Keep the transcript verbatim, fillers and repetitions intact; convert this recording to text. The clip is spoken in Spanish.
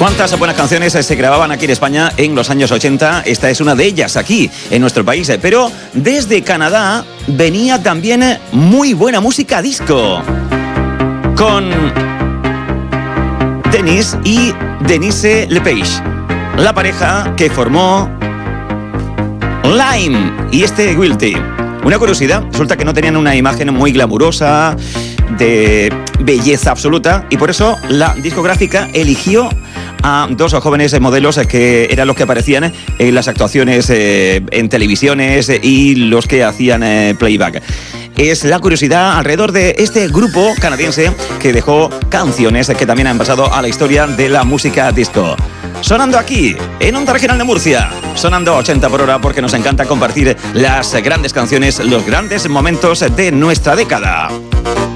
¿Cuántas buenas canciones se grababan aquí en España en los años ochenta? Esta es una de ellas aquí en nuestro país. Pero desde Canadá venía también muy buena música disco. Con Dennis y Denise Lepage, la pareja que formó Lime y este Guilty. Una curiosidad, resulta que no tenían una imagen muy glamurosa, de belleza absoluta, y por eso la discográfica eligió a dos jóvenes modelos que eran los que aparecían en las actuaciones eh, en televisiones y los que hacían eh, playback. Es la curiosidad alrededor de este grupo canadiense que dejó canciones que también han pasado a la historia de la música disco. Sonando aquí, en Onda Regional de Murcia, sonando ochenta por hora, porque nos encanta compartir las grandes canciones, los grandes momentos de nuestra década.